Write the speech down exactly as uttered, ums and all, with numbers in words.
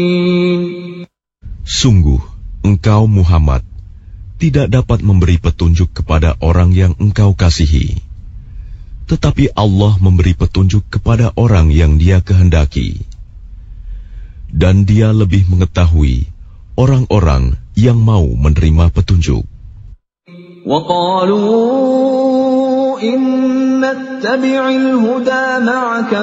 Sungguh, engkau Muhammad tidak dapat memberi petunjuk kepada orang yang engkau kasihi. Tetapi Allah memberi petunjuk kepada orang yang Dia kehendaki. Dan Dia lebih mengetahui orang-orang yang mau menerima petunjuk. وَقَالُوا إِن نَّتَّبِعِ الْهُدَىٰ مَعَكَ